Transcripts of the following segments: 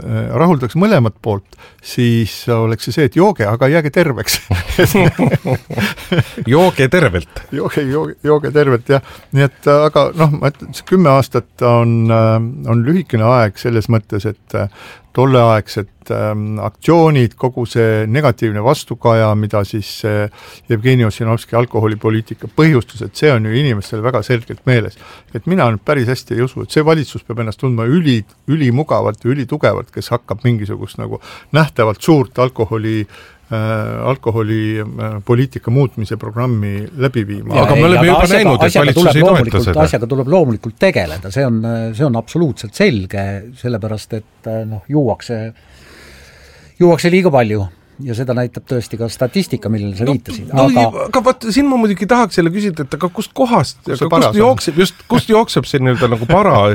rahuldaks mõlemat poolt, siis oleks see, et jooge, aga jääge terveks. Jooge tervelt. Jooge tervelt, jah. Nii et, aga ma ütlen, 10 aastat on lühikene aeg selles mõttes, et tolleaegsed aktsioonid, kogu see negatiivne vastukaja, mida siis Jevgeni Ossinovski alkoholipoliitika põhjustus, et see on ju inimestel väga selgelt meeles. Et mina nüüd päris hästi ei usu, et see valitsus peab ennast tundma ülimugavalt ja ülitugevalt, kes hakkab mingisugust nagu nähtavalt suurt alkoholipoliitika muutmise programmi läbi viima. Aga me oleme juba näinud, et valitsus ei toeta seda. Asjaga tuleb loomulikult tegeleda, see on absoluutselt selge, sellepärast, et juuakse liiga palju ja seda näitab tõesti ka statistika, millele sa viitasid. Aga vaat, siin ma muidugi tahaks selle küsida, et aga kust kust jookseb see nii-öelda nagu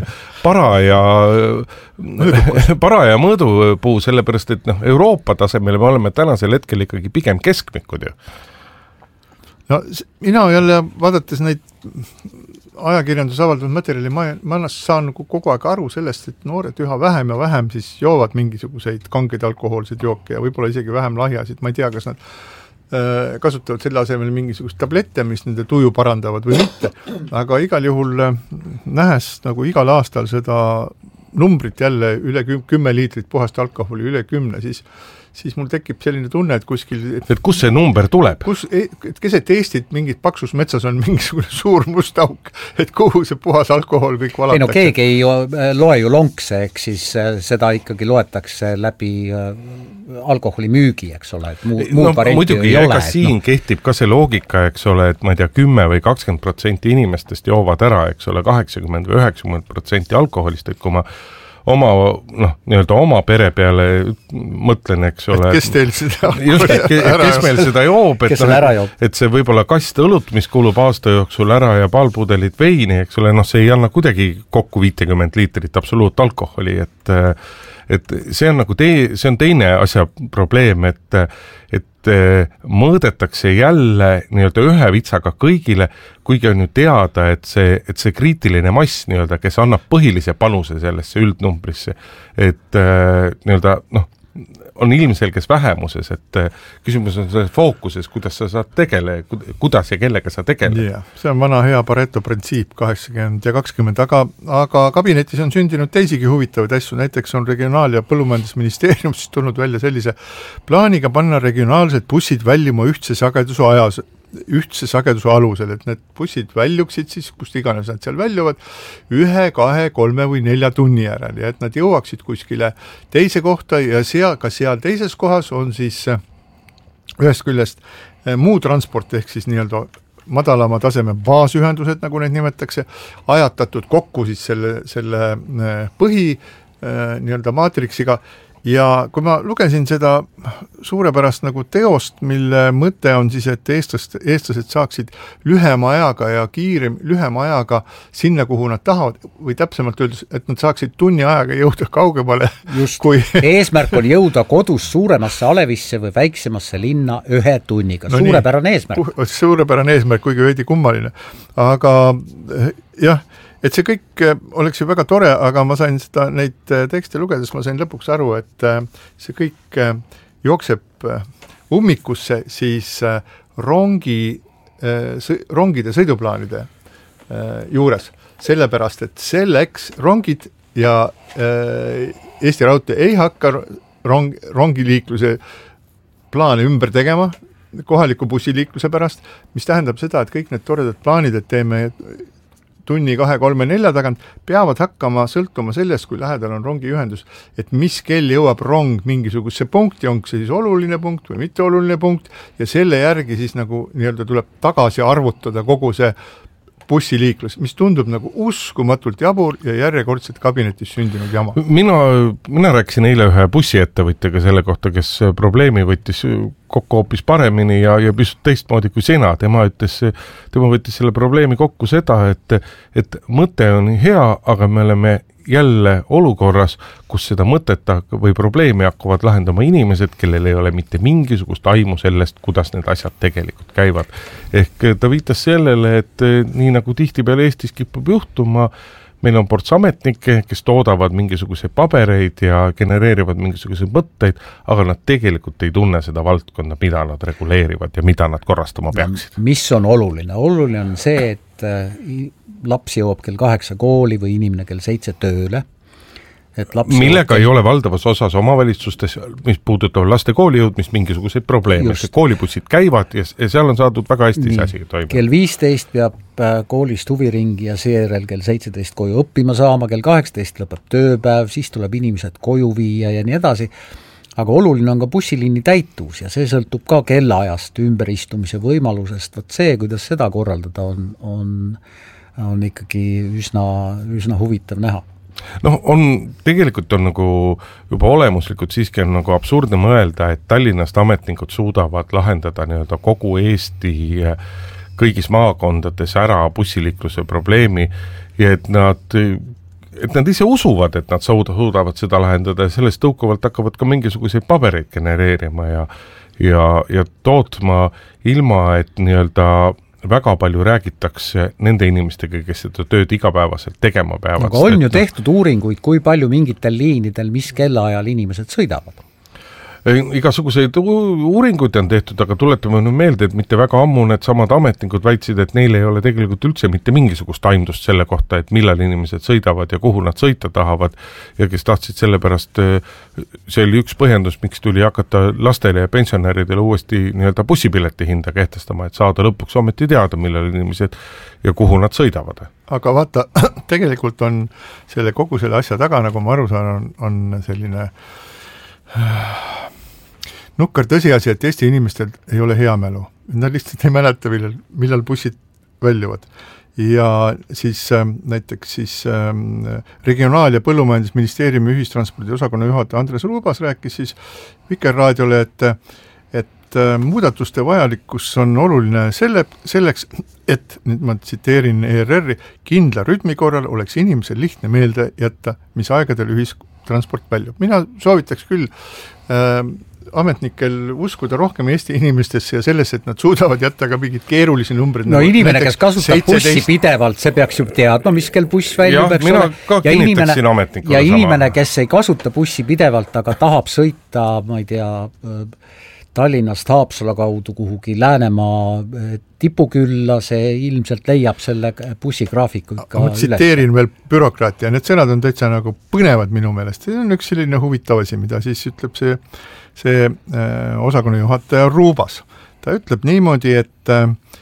para ja mõõdupuu, sellepärast, et Euroopa tasemel me oleme tänasel hetkel ikkagi pigem keskmikud ju. No mina jälle vaadates neid ajakirjandus avaldatud materjali, ma saan kogu aeg aru sellest, et noored üha vähem ja vähem siis joovad mingisuguseid kangeid alkohoolseid jooke ja võib-olla isegi vähem lahjasid, ma ei tea, kas nad kasutavad selle asemel mingisugust tablette, mis nende tuju parandavad või mitte, aga igal juhul nähes nagu igal aastal seda numbrit jälle üle 10 liitrit puhast alkoholi, üle 10, siis mul tekib selline tunne, et kuskil... Et kus see number tuleb? Et keset Eestit mingit paksus metsas on mingisugune suur must auk, et kuhu see puhas alkohol kõik valatakse. Ei keegi ei loe ju lonkse, eks siis seda ikkagi loetakse läbi alkoholi müügi, eks ole, et muud varianti ei ole. Siin kehtib ka see loogika, eks ole, et ma ei tea, 10 või 20% inimestest joovad ära, eks ole, 80 või 90% alkoholist, et kui ma oma pere peale mõtlen, eks ole. Kes teil seda kes meil seda joob, et see võib-olla kast õlut, mis kulub aasta jooksul ära ja paalpudelit veini, eks ole, see ei anna kuidagi kokku 50 liitrit absoluutalkoholi, et see on nagu see on teine asja probleem, et mõõdetakse jälle nii-öelda ühe vitsaga kõigile, kuigi on ju teada, et see kriitiline mass nii-öelda, kes annab põhilise panuse sellesse üldnumbrisse, et nii-öelda on ilmselges vähemuses, et küsimus on selles fookuses, kuidas sa saad kuidas ja kellega sa tegeled. Yeah, see on vana hea Pareto printsiip 80 ja 20, aga kabinetis on sündinud teisigi huvitavaid asju, näiteks on Regionaal- ja Põllumajandusministeeriumist tulnud välja sellise plaaniga panna regionaalsed bussid väljuma ühtse sageduse alusel, et need bussid väljuksid siis, kust iganes nad seal väljuvad, 1, 2, 3 või 4 tunni järel ja et nad jõuaksid kuskile teise kohta ja seal teises kohas on siis ühest küljest muu transport ehk siis nii-öelda madalama taseme baasühendused, nagu neid nimetatakse, ajatatud kokku siis selle põhi nii-öelda maatriksiga. Ja kui ma lugesin seda suurepärast nagu teost, mille mõte on siis, et eestlased saaksid lühema ajaga sinna, kuhu nad tahavad, või täpsemalt öeldes, et nad saaksid tunni ajaga jõuda kaugemale. Just, eesmärk on jõuda kodus suuremasse alevisse või väiksemasse linna 1 tunniga. Suurepärane eesmärk. Suurepärane eesmärk, kuigi veidi kummaline. Aga jah, et see kõik oleks ju väga tore, aga ma sain neid tekste lugedes, ma sain lõpuks aru, et see kõik jookseb ummikusse siis rongide sõiduplaanide juures. Sellepärast, et selleks rongid ja Eesti Raudtee ei hakka rongiliikluse plaane ümber tegema kohaliku bussiliikluse pärast, mis tähendab seda, et kõik need toredad plaanid, et teeme tunni 2, 3, 4 tagant, peavad hakkama sõltuma sellest, kui lähedal on rongiühendus, et mis kell jõuab rong mingisuguse punkti, on see siis oluline punkt või mitte oluline punkt, ja selle järgi siis nagu nii-öelda tuleb tagasi arvutada kogu see bussiliiklus, mis tundub nagu uskumatult jabur ja järjekordselt kabinetis sündinud jama. Mina rääkisin eile ühe bussiettevõtjaga selle kohta, kes probleemi võttis kokku hoopis paremini ja pisut teistmoodi kui sina. Tema võttis selle probleemi kokku seda, et mõte on hea, aga me oleme jälle olukorras, kus seda mõtet või probleemi hakkavad lahendama inimesed, kellel ei ole mitte mingisugust aimu sellest, kuidas need asjad tegelikult käivad. Ehk ta viitas sellele, et nii nagu tihtipeale Eestis kipub juhtuma, meil on ports ametnikke, kes toodavad mingisuguseid pabereid ja genereerivad mingisuguseid mõtteid, aga nad tegelikult ei tunne seda valdkonda, mida nad reguleerivad ja mida nad korrastama peaksid. Mis on oluline? Oluline on see, et laps jõuab kell 8 kooli või inimene kell 7 tööle, millega ei ole valdavas osas omavalitsustes, mis puudutab laste kooli jõudmist, mingisuguseid probleeme. Koolibussid käivad ja seal on saadud väga hästi see asi toimub. Kell 15 peab koolist huviringi ja seejärel kell 17 koju õppima saama, kell 18 lõpeb tööpäev, siis tuleb inimesed koju viia ja nii edasi. Aga oluline on ka bussiliini täituvus ja see sõltub ka kellaajast, ümberistumise võimalusest. Võt see, kuidas seda korraldada, on ikkagi üsna huvitav näha. Tegelikult on nagu juba olemuslikult siiski on nagu absurdne mõelda, et Tallinnast ametnikud suudavad lahendada nii-öelda kogu Eesti kõigis maakondades ära bussiliikluse probleemi ja et nad ise usuvad, et nad suudavad seda lahendada ja sellest tõukuvalt hakkavad ka mingisuguseid pabereid genereerima ja tootma ilma, et nii-öelda väga palju räägitakse nende inimestega, kes seda tööd igapäevaselt tegema peavad. Aga on ju tehtud uuringuid, kui palju mingitel liinidel, mis kellaajal inimesed sõidavad? Igasuguseid uuringuid on tehtud, aga tuletame meelde, et mitte väga ammu need samad ametnikud väitsid, et neil ei ole tegelikult üldse mitte mingisugust aimdust selle kohta, et millal inimesed sõidavad ja kuhu nad sõita tahavad ja kes tahtsid sellepärast, see oli üks põhjendus, miks tuli hakata lastele ja pensionäridele uuesti nii-öelda bussipileti hinda kehtestama, et saada lõpuks ometi teada, millal inimesed ja kuhu nad sõidavad. Aga vaata, tegelikult on kogu selle asja taga, nagu ma aru saan, on selline nukkar tõsiasi, et Eesti inimestel ei ole hea mälu. Nad lihtsalt ei mäleta, millal bussid väljuvad. Ja siis näiteks Regionaal- ja Põllumajandusministeeriumi ühistranspordi osakonna juhataja Andres Ruubas rääkis siis Vikerraadiole, et muudatuste vajalikkus on oluline selleks, et, nüüd ma tsiteerin ERR-i, kindla rütmi korral oleks inimesel lihtne meelde jätta, mis aegadel ühistransport väljub. Mina soovitaks küll ametnikel uskuda rohkem Eesti inimestesse ja sellesse, et nad suudavad jätta ka mingid keerulisi numbrid. No inimene, kes kasutab bussi pidevalt, see peaks ju teadma, mis kell buss väljub, ja inimene, kes ei kasuta bussi pidevalt, aga tahab sõita, ma ei tea, Tallinnast Haapsalu kaudu kuhugi Läänemaa tipukülla, see ilmselt leiab selle bussigraafiku ikka üles. Ma tsiteerin veel bürokraatia, need sõnad on täitsa nagu põnevad minu meelest. See on üks selline huvitav asi, mida siis ütleb see osakonna juhataja Ruubas. Ta ütleb niimoodi, et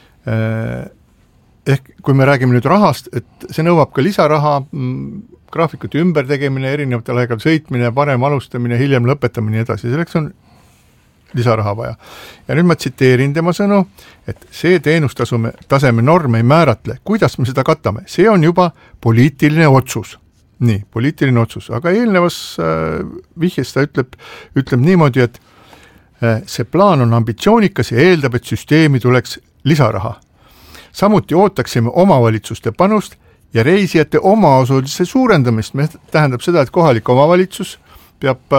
ehk kui me räägime nüüd rahast, et see nõuab ka lisaraha, graafikute ümbertegemine, erinevatel aegal sõitmine, parem alustamine, hiljem lõpetamine ja edasi. Selleks on lisaraha vaja. Ja nüüd ma tsiteerin tema sõnu, et see teenustaseme norm ei määratle, kuidas me seda katame. See on juba poliitiline otsus. Nii, poliitiline otsus. Aga eelnevas vihjes ta ütleb niimoodi, et see plaan on ambitsioonikas ja eeldab, et süsteemi tuleks lisaraha. Samuti ootaksime omavalitsuste panust ja reisijate omaosaluse suurendamist. Me tähendab seda, et kohalik omavalitsus peab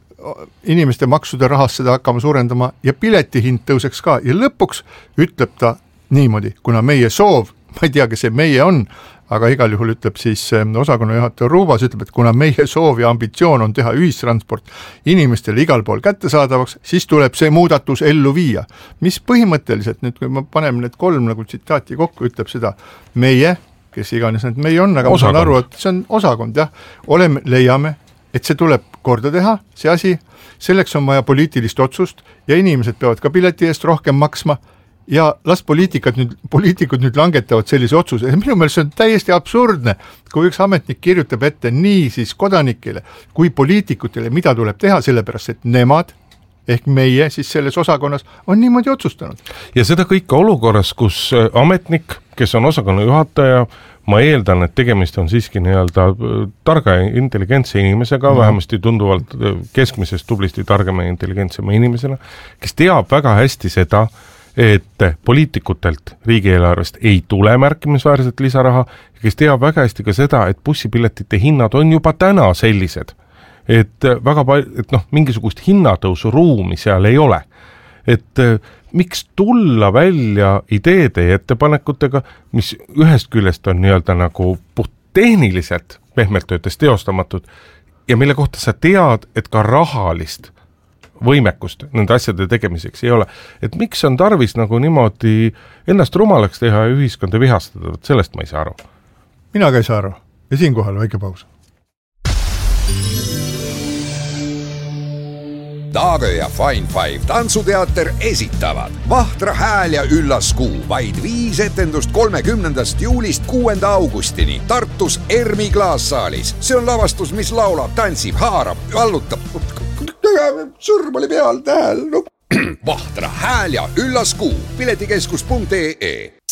inimeste maksude rahast seda hakkama suurendama ja piletihind tõuseks ka. Ja lõpuks ütleb ta niimoodi, kuna meie soov, ma ei tea, kes see meie on, aga igal juhul ütleb siis osakonna juhataja Ruubas, ütleb, et kuna meie soov ja ambitsioon on teha ühistransport inimestele igal pool kättesaadavaks, siis tuleb see muudatus ellu viia. Mis põhimõtteliselt, nüüd kui ma paneme need 3 nagu tsitaati kokku, ütleb seda meie, kes iganes need meie on, aga ma saan aru, et see on osakond, jah, leiame, et see tuleb korda teha, see asi, selleks on vaja poliitilist otsust ja inimesed peavad ka pileti eest rohkem maksma ja las poliitikud nüüd langetavad sellise otsuse. Minu meelest see on täiesti absurdne, kui üks ametnik kirjutab ette nii siis kodanikele kui poliitikutele, mida tuleb teha, sellepärast et nemad ehk meie siis selles osakonnas on niimoodi otsustanud. Ja seda kõike olukorras, kus ametnik, kes on osakonna juhataja, ma eeldan, et tegemist on siiski nii-öelda targa ja intelligentse inimesega, vähemasti tunduvalt keskmisest tublisti targema ja intelligentsema inimesena, kes teab väga hästi seda, et poliitikutelt riigieelarvest ei tule märkimisväärselt lisaraha, ja kes teab väga hästi ka seda, et bussipiletite hinnad on juba täna sellised, et mingisugust hinnatõusu ruumi seal ei ole. Et miks tulla välja ideede ja ettepanekutega, mis ühest küljest on nii-öelda nagu tehniliselt pehmelt töötes teostamatud ja mille kohta sa tead, et ka rahalist võimekust nende asjade tegemiseks ei ole. Et miks on tarvis nagu niimoodi ennast rumalaks teha ja ühiskonda vihastada, sellest ma ei saa aru. Mina ka ei saa aru ja siinkohal väike paus. Taagö ja Fine Five tantsuteater esitavad Vahtra hääl ja üllas kuu, vaid 5 etendust 30. juulist 6. augustini Tartus Ermi klaassaalis. See on lavastus, mis laulab, tantsib, haarab, vallutab. Sõrm oli peal, tähel. Vahtra hääl ja üllas kuu, piletikeskus.ee